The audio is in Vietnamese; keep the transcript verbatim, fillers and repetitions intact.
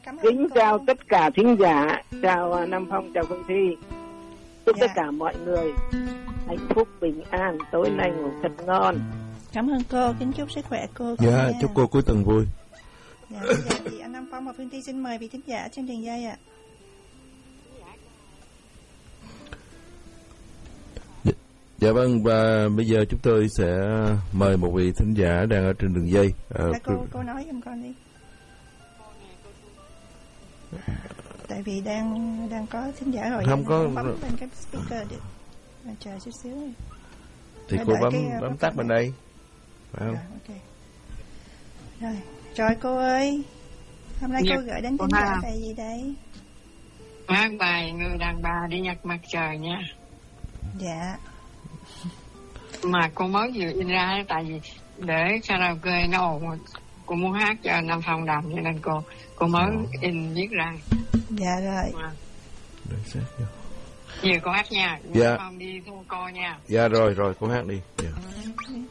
cảm ơn Kính cô. chào tất cả thính giả, chào Nam Phong, chào Phương Thi. Chúc Dạ. tất cả mọi người hạnh phúc, bình an, tối nay ngủ thật ngon. Cảm ơn cô, kính chúc sức khỏe cô. Dạ, nha. chúc cô cuối tuần vui. Dạ, bây giờ thì anh Nam Phong và Phương Thi xin mời vị thính giả trên đường dây ạ. Dạ, dạ vâng, và bây giờ chúng tôi sẽ mời một vị thính giả đang ở trên đường dây. À, Dạ, cô cô nói giùm con đi. Tại vì đang đang có thính giả rồi. Không có bấm lên cái speaker được. À, chờ chút xíu. thì Đợi cô bấm cái, bấm uh, tắt bên đây. Phải không? Rồi, ok. Rồi, rồi cô ơi. Hôm nay Dạ, cô gửi đến cô thính giả ha. bài gì đây? Hát bài Người đàn bà đi nhặt mặt trời nha. Dạ. Mà cô mới vừa in ra tại vì để karaoke nó ồn, cô muốn hát cho Nam Phong Đồng cho nên cô cô mới in viết ra. Dạ rồi. Mà Để xét vô. giờ cô hát nha. Dạ. Nam Phong đi thu cô nha. Dạ rồi rồi, cô hát đi. Dạ.